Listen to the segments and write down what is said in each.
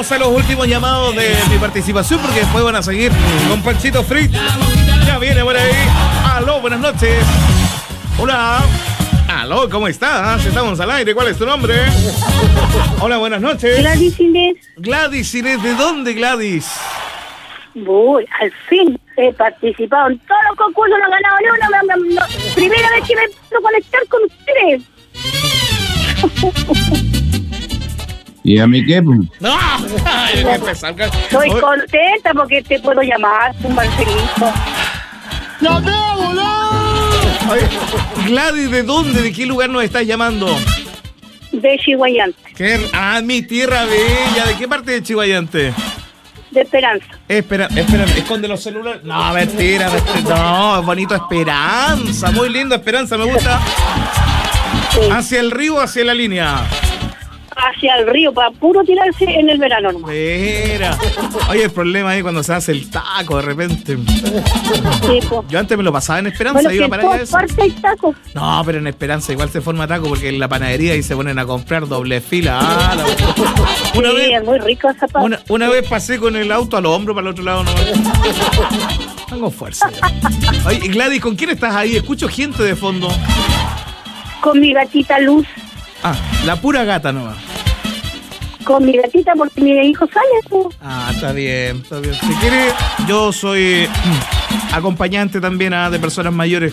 Vamos a los últimos llamados de mi participación porque después van a seguir con Panchito Fritz. Ya viene por ahí. Aló, buenas noches. Hola. Aló, ¿cómo estás? Estamos al aire. ¿Cuál es tu nombre? Hola, buenas noches. Gladys Inés. Gladys Inés, ¿de dónde, Gladys? Voy, al fin he participado en todos los concursos, no he ganado ni uno. Primera vez que me puedo conectar con ustedes. ¿Y a mí qué? No, hay que empezar. Estoy contenta porque te puedo llamar, un Marcelito. ¡No te Oye, Gladys, ¿de dónde? ¿De qué lugar nos estás llamando? De Chihuayante. Mi tierra bella. ¿De qué parte de Chihuayante? De Esperanza. Espera, esconde los celulares. No, mentira. No, bonito Esperanza. Muy lindo Esperanza, me gusta. Sí. ¿Hacia el río o hacia la línea? Hacia el río, para puro tirarse en el verano nomás. Mira. Oye, el problema ahí cuando se hace el taco de repente. Sí, po. Yo antes me lo pasaba en Esperanza, Bueno, iba que para en allá. todas partes hay tacos. No, pero en Esperanza igual se forma taco porque en la panadería ahí se ponen a comprar doble fila. Una Sí, vez, es muy rico esa pasta. una vez pasé con el auto a los hombros para el otro lado. No. Tengo fuerza. Oye, Gladys, ¿con quién estás ahí? Escucho gente de fondo. Con mi gatita Luz. Ah, la pura gata nomás. Con mi gatita porque mi hijo sale, po. Ah, está bien, está bien. Si quiere, yo soy acompañante también de personas mayores.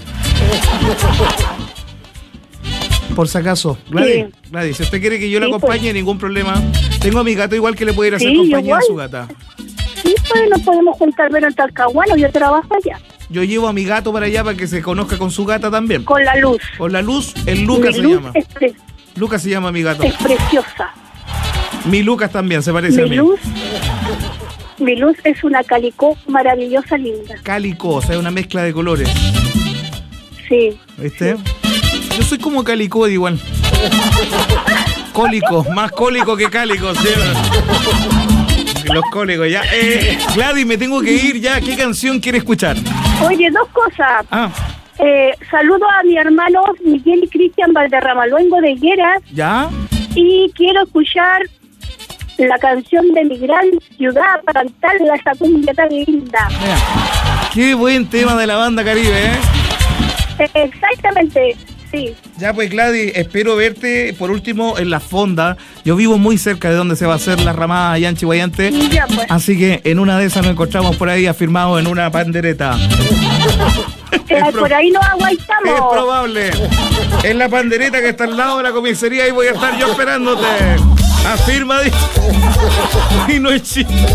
Por si acaso. Gladys, Sí. Gladys, si usted quiere que yo la Sí, acompañe, pues. ningún problema. Tengo a mi gato igual que le puede ir a hacer Sí, compañía igual. a su gata. Sí, pues nos podemos juntar ver en Talcahuano, yo trabajo allá. Yo llevo a mi gato para allá para que se conozca con su gata también. Con la Luz. Con la Luz, el Lucas Mi se Luz llama. Lucas se llama mi gato. es preciosa. Mi Lucas también se parece a mí. Mi Luz es una calicó maravillosa, linda. Cálico, o sea, una mezcla de colores. Sí. ¿Viste? Yo soy como Calicó igual. Cólico, más cólico que cálico, ¿sí? Los cólicos, ya. Gladys, me tengo que ir ya. ¿Qué canción quiere escuchar? Oye, dos cosas. Ah, Saludo a mi hermano Miguel y Cristian Valderrama Luengo de Higueras ¿ya? y quiero escuchar la canción de mi gran ciudad para cantarla, esa cumbia tan linda. Mira, qué buen tema de la banda Caribe, ¿eh? Exactamente, sí. Ya pues Gladys, espero verte por último en la fonda. Yo vivo muy cerca de donde se va a hacer la ramada allá en Chihuayante. Y ya pues. Así que en una de esas nos encontramos por ahí afirmados en una pandereta. Por ahí nos aguantamos. Es probable. En la pandereta que está al lado de la comisaría, ahí voy a estar yo esperándote. Afirma. Y no es chiste.